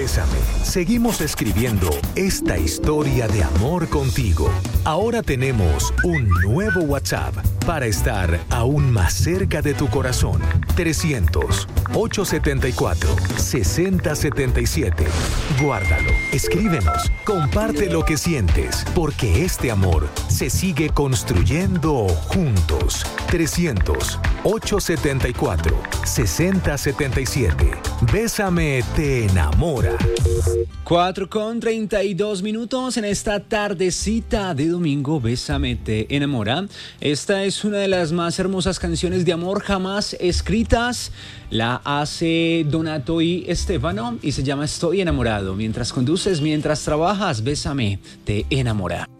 Bésame. Seguimos escribiendo esta historia de amor contigo. Ahora tenemos un nuevo WhatsApp para estar aún más cerca de tu corazón. 300-874-6077. Guárdalo, escríbenos, comparte lo que sientes, porque este amor se sigue construyendo juntos. 300-874-6077. Bésame te enamora. 4:32 en esta tardecita de domingo. Bésame te enamora. Esta es una de las más hermosas canciones de amor jamás escritas. La hace Donato y Estefano y se llama Estoy enamorado. Mientras conduces, mientras trabajas, bésame te enamora.